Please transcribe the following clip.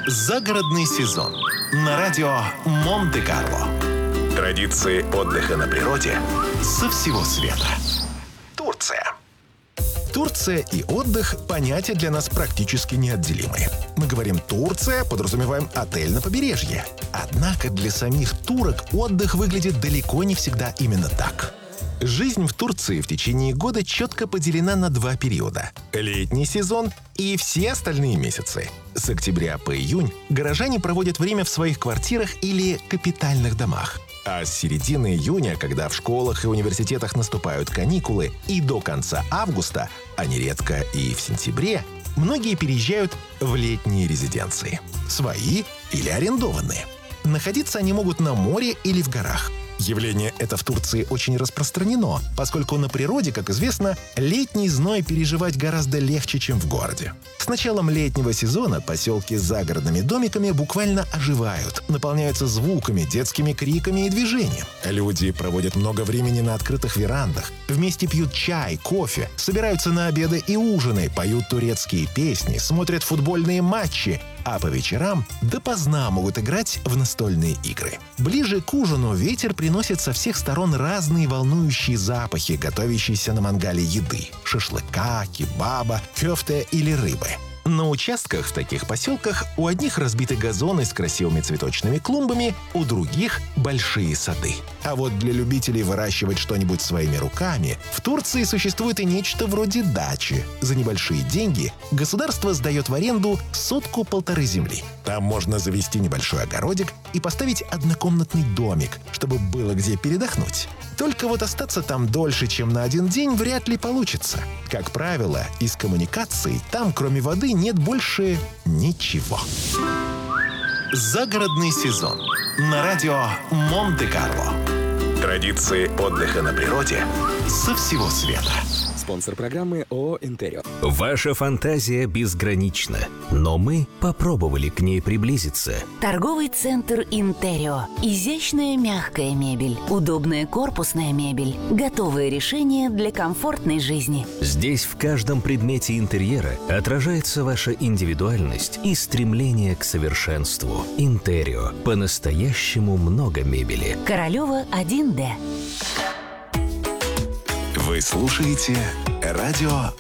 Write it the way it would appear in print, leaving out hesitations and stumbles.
Загородный сезон на радио Монте-Карло. Традиции отдыха на природе со всего света. Турция. Турция и отдых – понятия для нас практически неотделимые. Мы говорим «Турция», подразумеваем отель на побережье. Однако для самих турок отдых выглядит далеко не всегда именно так. Жизнь в Турции в течение года четко поделена на два периода – летний сезон и все остальные месяцы. С октября по июнь горожане проводят время в своих квартирах или капитальных домах. А с середины июня, когда в школах и университетах наступают каникулы, и до конца августа, а нередко и в сентябре, многие переезжают в летние резиденции. Свои или арендованные. Находиться они могут на море или в горах. Явление это в Турции очень распространено, поскольку на природе, как известно, летний зной переживать гораздо легче, чем в городе. С началом летнего сезона поселки с загородными домиками буквально оживают, наполняются звуками, детскими криками и движением. Люди проводят много времени на открытых верандах, вместе пьют чай, кофе, собираются на обеды и ужины, поют турецкие песни, смотрят футбольные матчи, а по вечерам допоздна могут играть в настольные игры. Ближе к ужину ветер приносит со всех сторон разные волнующие запахи, готовящиеся на мангале еды – шашлыка, кебаба, кёфте или рыбы. На участках в таких поселках у одних разбиты газоны с красивыми цветочными клумбами, у других – большие сады. А вот для любителей выращивать что-нибудь своими руками в Турции существует и нечто вроде дачи. За небольшие деньги государство сдает в аренду 1/1 земли. Там можно завести небольшой огородик и поставить однокомнатный домик, чтобы было где передохнуть. Только вот остаться там дольше, чем на один день, вряд ли получится. Как правило, из коммуникаций там, кроме воды, нет больше ничего. Загородный сезон на радио Монте-Карло. Традиции отдыха на природе со всего света. Спонсор программы ООО «Интерио». Ваша фантазия безгранична, но мы попробовали к ней приблизиться. Торговый центр «Интерио». Изящная мягкая мебель, удобная корпусная мебель, готовые решения для комфортной жизни. Здесь в каждом предмете интерьера отражается ваша индивидуальность и стремление к совершенству. «Интерио». По-настоящему много мебели. Королева 1Д. Вы слушаете радио